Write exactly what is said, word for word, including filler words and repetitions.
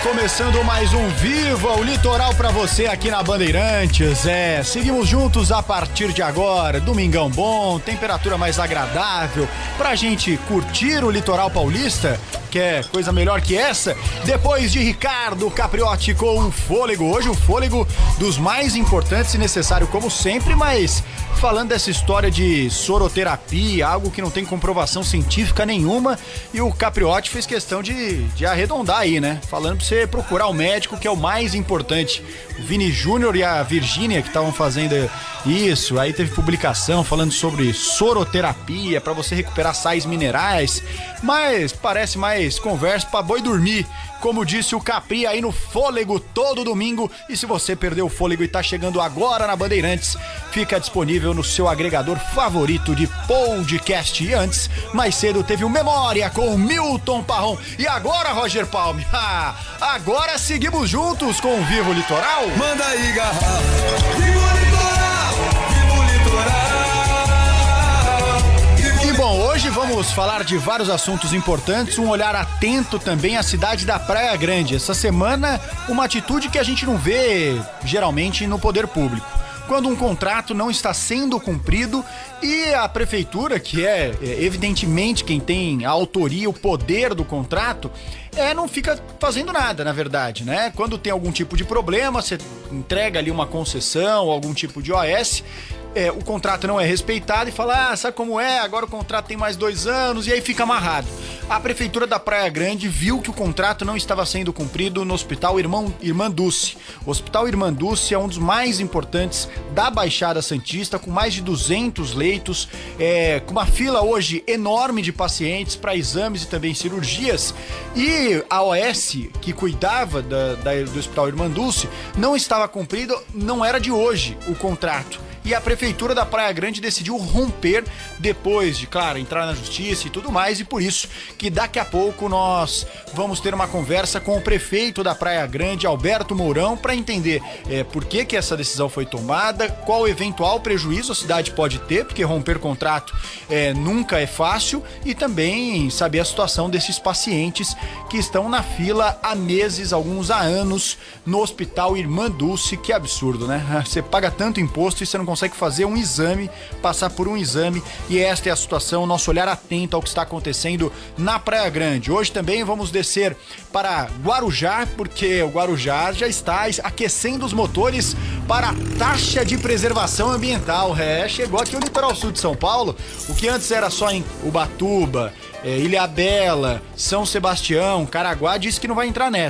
Começando mais um Viva o Litoral pra você aqui na Bandeirantes. É, seguimos juntos a partir de agora. Domingão bom, temperatura mais agradável pra gente curtir o litoral paulista. Quer coisa melhor que essa? Depois de Ricardo Capriotti com o fôlego. Hoje o fôlego dos mais importantes e necessário como sempre, mas falando dessa história de soroterapia, algo que não tem comprovação científica nenhuma, e o Capriotti fez questão de, de arredondar aí, né? Falando pra você procurar o médico, que é o mais importante. O Vini Júnior e a Virgínia que estavam fazendo isso, aí teve publicação falando sobre soroterapia pra você recuperar sais minerais, mas parece mais conversa pra boi dormir, como disse o Capri aí no Fôlego todo domingo. E se você perdeu o fôlego e tá chegando agora na Bandeirantes, fica disponível no seu agregador favorito de podcast. E antes, mais cedo, teve o Memória com o Milton Parron. E agora, Roger Palme, ah, agora seguimos juntos com o Vivo Litoral. Manda aí, garrafa. Vivo Litoral, Vivo Litoral. E bom, hoje vamos falar de vários assuntos importantes, um olhar atento também à cidade da Praia Grande. Essa semana, uma atitude que a gente não vê geralmente no poder público. Quando um contrato não está sendo cumprido e a prefeitura, que é evidentemente quem tem a autoria, o poder do contrato, é, não fica fazendo nada, na verdade, né? Quando tem algum tipo de problema, você entrega ali uma concessão, algum tipo de O S, é, o contrato não é respeitado e fala, ah, sabe como é? Agora o contrato tem mais dois anos e aí fica amarrado. A prefeitura da Praia Grande viu que o contrato não estava sendo cumprido no Hospital Irmão, Irmã Dulce. O Hospital Irmã Dulce é um dos mais importantes da Baixada Santista, com mais de duzentos leitos, é, com uma fila hoje enorme de pacientes para exames e também cirurgias. E a O S, que cuidava da, da, do Hospital Irmã Dulce, não estava cumprido, não era de hoje o contrato. E a prefeitura da Praia Grande decidiu romper depois de, claro, entrar na justiça e tudo mais, e por isso que daqui a pouco nós vamos ter uma conversa com o prefeito da Praia Grande, Alberto Mourão, para entender é, por que que essa decisão foi tomada, qual eventual prejuízo a cidade pode ter, porque romper contrato é, nunca é fácil, e também saber a situação desses pacientes que estão na fila há meses, alguns há anos, no Hospital Irmã Dulce. Que absurdo, né? Você paga tanto imposto e você não consegue fazer um exame, passar por um exame, e esta é a situação, nosso olhar atento ao que está acontecendo na Praia Grande. Hoje também vamos descer para Guarujá, porque o Guarujá já está aquecendo os motores para a taxa de preservação ambiental. É, chegou aqui o litoral sul de São Paulo, o que antes era só em Ubatuba, é, Ilhabela, São Sebastião, Caraguá, disse que não vai entrar nessa.